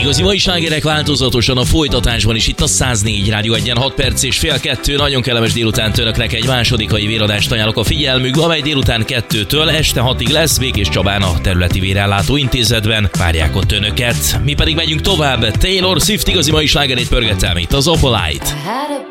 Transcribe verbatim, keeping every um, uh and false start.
Igazi mai slágerek változatosan a folytatásban is itt a száznégy Rádió egyen hat perc és fél kettő. Nagyon kellemes délután önöknek egy másodikai véradást ajánlok a figyelmükbe, amely délután kettőtől este hatig lesz Békés Csabán a területi vérellátó intézetben. Várják ott önöket. Mi pedig megyünk tovább. Taylor Swift igazi mai slágerét pörgetem itt az Opalite.